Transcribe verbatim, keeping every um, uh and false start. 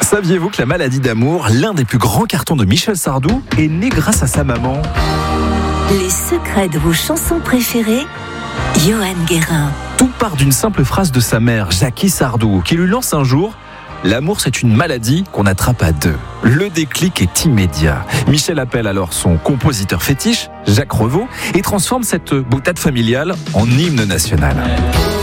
Saviez-vous que La maladie d'amour, l'un des plus grands cartons de Michel Sardou, est né grâce à sa maman? Les secrets de vos chansons préférées, Johan Guérin. Tout part d'une simple phrase de sa mère, Jackie Sardou, qui lui lance un jour: l'amour, c'est une maladie qu'on attrape à deux. Le déclic est immédiat. Michel appelle alors son compositeur fétiche, Jacques Revaux, et transforme cette boutade familiale en hymne national.